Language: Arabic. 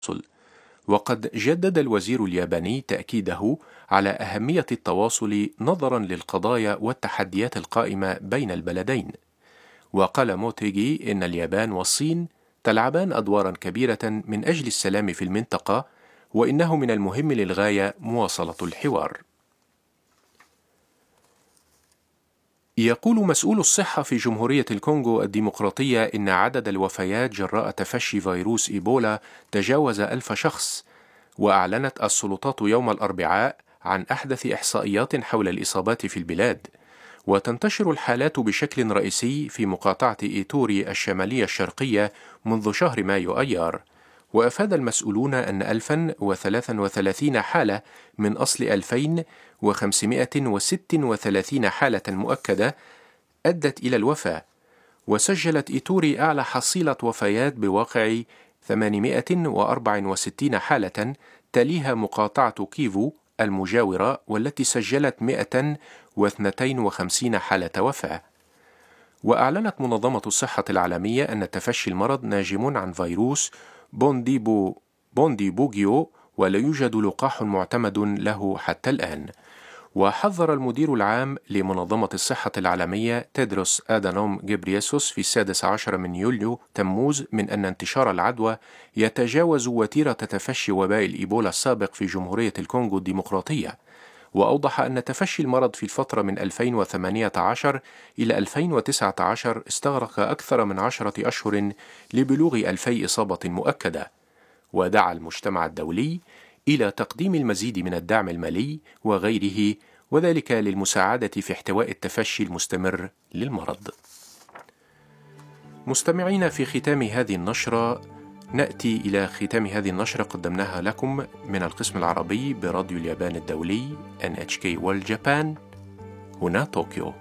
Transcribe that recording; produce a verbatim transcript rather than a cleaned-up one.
وقد جدد الوزير الياباني تأكيده على أهمية التواصل نظرا للقضايا والتحديات القائمة بين البلدين. وقال موتيغي إن اليابان والصين تلعبان أدوارا كبيرة من أجل السلام في المنطقة، وإنه من المهم للغاية مواصلة الحوار. يقول مسؤول الصحة في جمهورية الكونغو الديمقراطية إن عدد الوفيات جراء تفشي فيروس إيبولا تجاوز ألف شخص. وأعلنت السلطات يوم الأربعاء عن أحدث إحصائيات حول الإصابات في البلاد. وتنتشر الحالات بشكل رئيسي في مقاطعة إيتوري الشمالية الشرقية منذ شهر مايو أيار. وأفاد المسؤولون أن ألفا وثلاثا وثلاثين حالة من أصل ألفين وخمسمائة وستة وثلاثين حالة مؤكدة أدت إلى الوفاة. وسجلت إيتوري أعلى حصيلة وفيات بواقع ثمانمائة وأربعة وستين حالة، تليها مقاطعة كيفو المجاورة والتي سجلت مائة واثنين وخمسين حالة وفاة. وأعلنت منظمة الصحة العالمية أن تفشي المرض ناجم عن فيروس بونديبو بونديبوغيو، ولا يوجد لقاح معتمد له حتى الآن. وحذر المدير العام لمنظمة الصحة العالمية تيدروس آدانوم غيبرييسوس في السادس عشر من يوليو تموز من أن انتشار العدوى يتجاوز وتيرة تفشي وباء الإيبولا السابق في جمهورية الكونغو الديمقراطية. وأوضح أن تفشي المرض في الفترة من ألفين وثمانية عشر إلى ألفين وتسعة عشر استغرق أكثر من عشرة أشهر لبلوغ ألفي إصابة مؤكدة. ودعا المجتمع الدولي إلى تقديم المزيد من الدعم المالي وغيره، وذلك للمساعدة في احتواء التفشي المستمر للمرض. مستمعين، في ختام هذه النشرة نأتي إلى ختام هذه النشرة قدمناها لكم من القسم العربي براديو اليابان الدولي إن إتش كي World Japan هنا طوكيو.